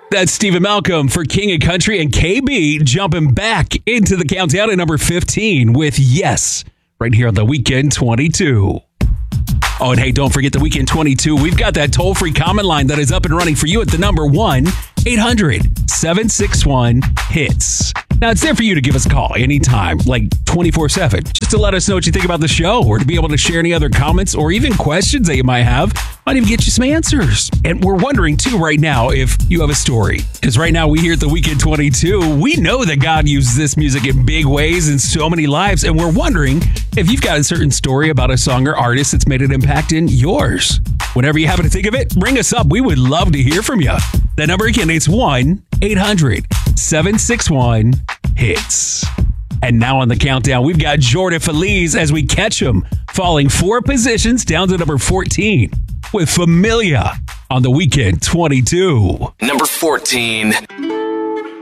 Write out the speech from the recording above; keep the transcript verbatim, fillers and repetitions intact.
That's Stephen Malcolm for King of Country, and K B jumping back into the countdown at number fifteen with Yes, right here on the Weekend twenty-two. Oh, and hey, don't forget the Weekend twenty-two. We've got that toll-free comment line that is up and running for you at the number one eight hundred seven six one hits. Now, it's there for you to give us a call anytime, like twenty-four seven, just to let us know what you think about the show or to be able to share any other comments or even questions that you might have. Might even get you some answers. And we're wondering, too, right now, if you have a story. Because right now, we here at the Weekend twenty-two, we know that God uses this music in big ways in so many lives, and we're wondering if you've got a certain story about a song or artist that's made an impact in yours. Whenever you happen to think of it, bring us up. We would love to hear from you. That number again, it's one eight hundred seven six one hits. And now on the countdown, we've got Jordan Feliz as we catch him, falling four positions down to number fourteen with Familia on the Weekend twenty-two. Number fourteen.